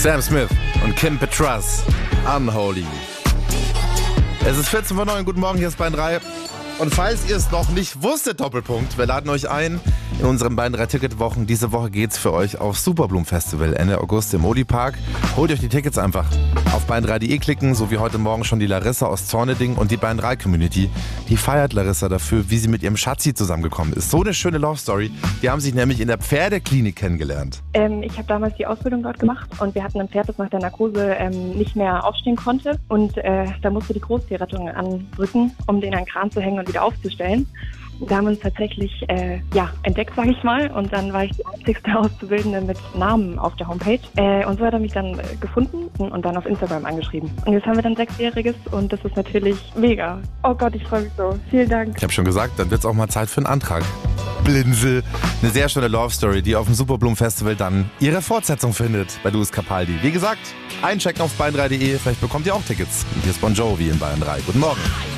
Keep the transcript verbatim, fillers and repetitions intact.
Sam Smith und Kim Petras, Unholy. Es ist vierzehn Uhr neun, guten Morgen, hier ist Bayern drei. Und falls ihr es noch nicht wusstet, Doppelpunkt, wir laden euch ein in unseren Bayern drei Ticketwochen. Diese Woche geht's für euch auf Superblumen Festival Ende August im Modi Park. Holt euch die Tickets einfach auf bayern drei punkt de klicken, so wie heute Morgen schon die Larissa aus Zorneding und die Bayern drei Community. Die feiert Larissa dafür, wie sie mit ihrem Schatzi zusammengekommen ist. So eine schöne Love Story. Die haben sich nämlich in der Pferdeklinik kennengelernt. Ähm, ich habe damals die Ausbildung dort gemacht und wir hatten ein Pferd, das nach der Narkose ähm, nicht mehr aufstehen konnte. Und äh, da musste die Großtierrettung andrücken, um den an den Kran zu hängen und wieder aufzustellen. Da haben wir uns tatsächlich äh, ja, entdeckt, sage ich mal. Und dann war ich die einzigste Auszubildende mit Namen auf der Homepage. Äh, und so hat er mich dann äh, gefunden und dann auf Instagram angeschrieben. Und jetzt haben wir dann Sechsjähriges und das ist natürlich mega. Oh Gott, ich freue mich so. Vielen Dank. Ich habe schon gesagt, dann wird es auch mal Zeit für einen Antrag. Blinzel. Eine sehr schöne Love Story, die auf dem Superblumen Festival dann ihre Fortsetzung findet bei Luis Capaldi. Wie gesagt, einchecken auf bayern drei punkt de, vielleicht bekommt ihr auch Tickets. Und hier ist Bon Jovi in Bayern drei. Guten Morgen.